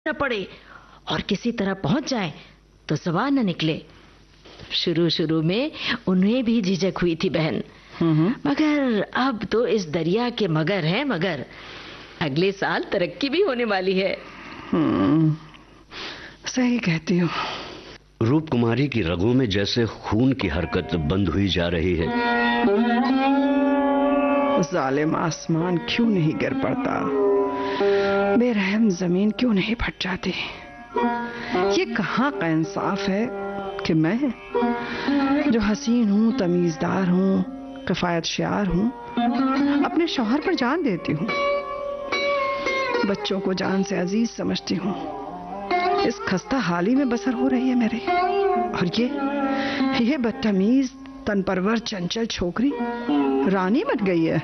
न पड़े और किसी तरह पहुंच जाए तो ज़बान न निकले। शुरू शुरू में उन्हें भी झिझक हुई थी बहन, मगर अब तो इस दरिया के मगर हैं मगर। अगले साल तरक्की भी होने वाली है। सही कहती हो। रूप कुमारी की रगों में जैसे खून की हरकत बंद हुई जा रही है। जालिम आसमान क्यों नहीं गिर पड़ता, बेरहम जमीन क्यों नहीं फट जाती। ये कहाँ का इंसाफ है कि मैं जो हसीन हूँ, तमीजदार हूँ, किफायतशार हूँ, अपने शौहर पर जान देती हूँ, बच्चों को जान से अजीज समझती हूँ। इस खस्ता हाली में बसर हो रही है मेरी, और ये बदतमीज तनपरवर चंचल छोकरी रानी बन गई है।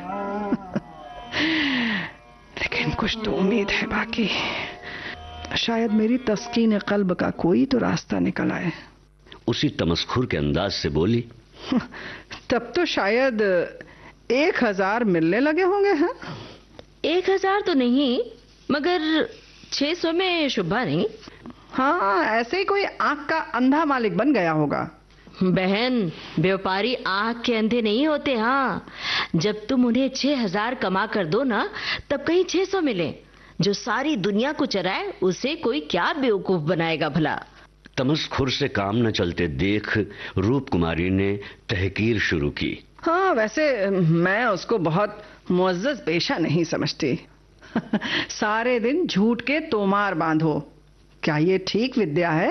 लेकिन कुछ तो उम्मीद है बाकी। शायद मेरी तस्कीन कल्ब का कोई तो रास्ता निकल आए। उसी तमस्खुर के अंदाज से बोली। तब तो शायद 1000 मिलने लगे होंगे। हैं 1000 तो नहीं, मगर 600 में शुभा नहीं। हाँ, ऐसे ही कोई आंख का अंधा मालिक बन गया होगा। बहन, व्यापारी आंख के अंधे नहीं होते। हाँ, जब तुम उन्हें 6000 कमा कर दो ना, तब कहीं 600 मिले। जो सारी दुनिया को चराए उसे कोई क्या बेवकूफ बनाएगा भला। तमस्खुर से काम न चलते देख रूप कुमारी ने तहकीर शुरू की। हाँ, वैसे मैं उसको बहुत मुअज़्ज़ज़ पेशा नहीं समझती। सारे दिन झूठ के तोमार बांधो, क्या ये ठीक विद्या है?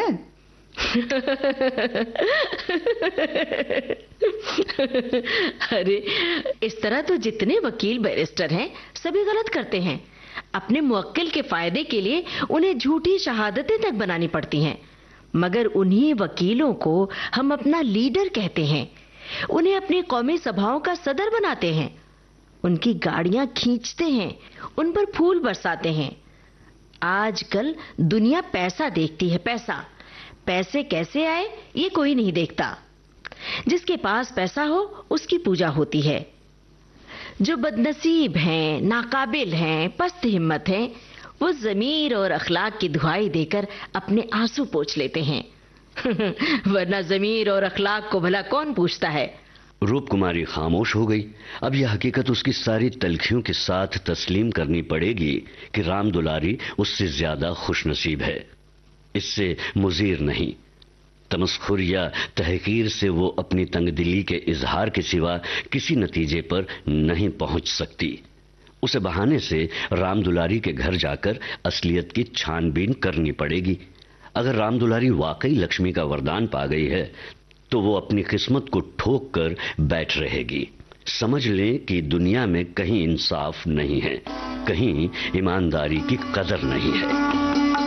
अरे, इस तरह तो जितने वकील बैरिस्टर हैं सभी गलत करते हैं। अपने मुवक्किल के फायदे के लिए उन्हें झूठी शहादतें तक बनानी पड़ती हैं, मगर उन्हीं वकीलों को हम अपना लीडर कहते हैं। उन्हें अपनी कौमी सभाओं का सदर बनाते हैं, उनकी गाड़ियां खींचते हैं, उन पर फूल बरसाते हैं। आजकल दुनिया पैसा देखती है, पैसा। पैसे कैसे आए ये कोई नहीं देखता। जिसके पास पैसा हो उसकी पूजा होती है। जो बदनसीब हैं, नाकाबिल हैं, पस्त हिम्मत हैं, वो ज़मीर और अखलाक की दुहाई देकर अपने आंसू पोंछ लेते हैं। वरना ज़मीर और अखलाक को भला कौन पूछता है। रूप कुमारी खामोश हो गई। अब यह हकीकत उसकी सारी तलखियों के साथ तस्लीम करनी पड़ेगी कि राम दुलारी उससे ज्यादा खुशनसीब है, इससे मुजीर नहीं। तमस्खुर या तहकीर से वो अपनी तंगदिली के इजहार के सिवा किसी नतीजे पर नहीं पहुंच सकती। उसे बहाने से राम दुलारी के घर जाकर असलियत की छानबीन करनी पड़ेगी। अगर राम दुलारी वाकई लक्ष्मी का वरदान पा गई है तो वो अपनी किस्मत को ठोक कर बैठ रहेगी। समझ लें कि दुनिया में कहीं इंसाफ नहीं है, कहीं ईमानदारी की कदर नहीं है।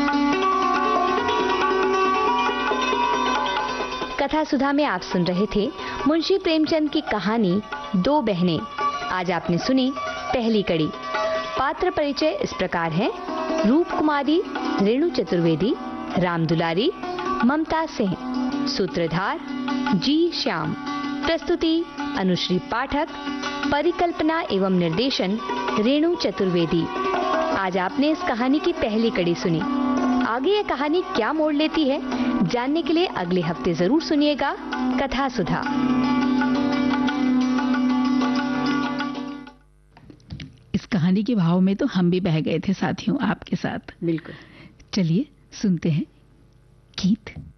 कथा सुधा में आप सुन रहे थे मुंशी प्रेमचंद की कहानी दो बहनें। आज आपने सुनी पहली कड़ी। पात्र परिचय इस प्रकार है: रूप कुमारी रेणु चतुर्वेदी, राम दुलारी ममता सिंह, सूत्रधार जी श्याम, प्रस्तुति अनुश्री पाठक, परिकल्पना एवं निर्देशन रेणु चतुर्वेदी। आज आपने इस कहानी की पहली कड़ी सुनी। आगे ये कहानी क्या मोड़ लेती है जानने के लिए अगले हफ्ते जरूर सुनिएगा कथा सुधा। इस कहानी के भाव में तो हम भी बह गए थे साथियों आपके साथ। बिल्कुल। चलिए सुनते हैं गीत।